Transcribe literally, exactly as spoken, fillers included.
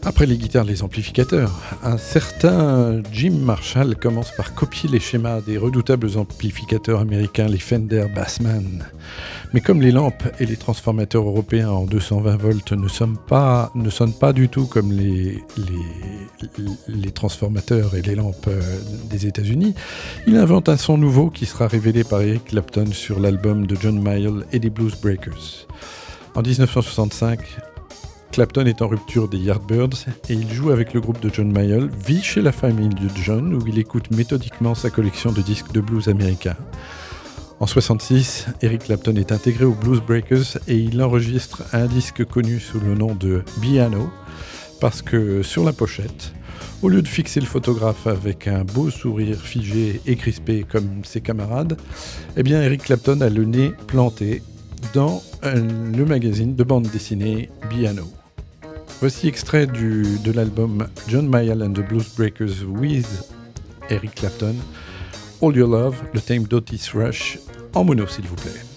Après les guitares, les amplificateurs, un certain Jim Marshall commence par copier les schémas des redoutables amplificateurs américains, les Fender Bassman. Mais comme les lampes et les transformateurs européens en deux cent vingt volts ne sonnent pas, ne sonnent pas du tout comme les, les, les transformateurs et les lampes des États-Unis, il invente un son nouveau qui sera révélé par Eric Clapton sur l'album de John Mayall et des Blues Breakers. En dix-neuf cent soixante-cinq, Clapton est en rupture des Yardbirds et il joue avec le groupe de John Mayall, vit chez la famille de John où il écoute méthodiquement sa collection de disques de blues américains. En soixante-six, Eric Clapton est intégré aux Blues Breakers et il enregistre un disque connu sous le nom de Piano parce que sur la pochette, au lieu de fixer le photographe avec un beau sourire figé et crispé comme ses camarades, eh bien Eric Clapton a le nez planté dans le magazine de bande dessinée Piano. Voici extrait du, de l'album John Mayall and the Blues Breakers with Eric Clapton, All Your Love, le thème d'Otis Rush, en mono s'il vous plaît.